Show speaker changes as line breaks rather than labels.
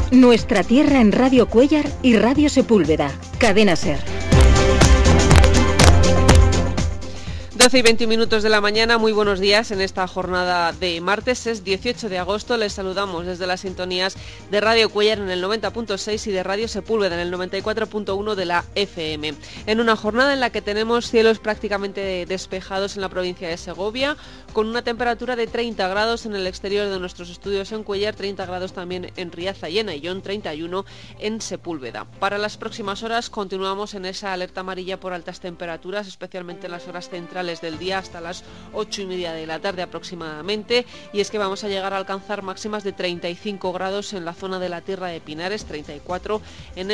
Nuestra tierra en Radio Cuéllar y Radio Sepúlveda. Cadena SER.
12 y 20 minutos de la mañana, muy buenos días en esta jornada de martes, es 18 de agosto, les saludamos desde las sintonías de Radio Cuéllar en el 90.6 y de Radio Sepúlveda en el 94.1 de la FM. En una jornada en la que tenemos cielos prácticamente despejados en la provincia de Segovia, con una temperatura de 30 grados en el exterior de nuestros estudios en Cuéllar, 30 grados también en Riaza y en Ayllón, 31 en Sepúlveda. Para las próximas horas continuamos en esa alerta amarilla por altas temperaturas, especialmente en las horas centrales del día hasta las 8:30 de la tarde aproximadamente, y es que vamos a llegar a alcanzar máximas de 35 grados en la zona de la Tierra de Pinares, 34 en